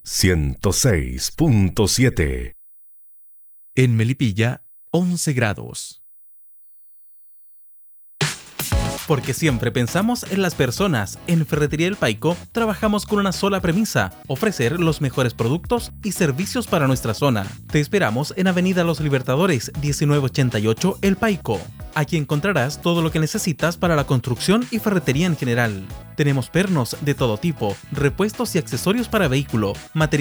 106.7. En Melipilla, 11 grados. Porque siempre pensamos en las personas. En Ferretería El Paico trabajamos con una sola premisa: ofrecer los mejores productos y servicios para nuestra zona. Te esperamos en Avenida Los Libertadores, 1988 El Paico. Aquí encontrarás todo lo que necesitas para la construcción y ferretería en general. Tenemos pernos de todo tipo, repuestos y accesorios para vehículo, material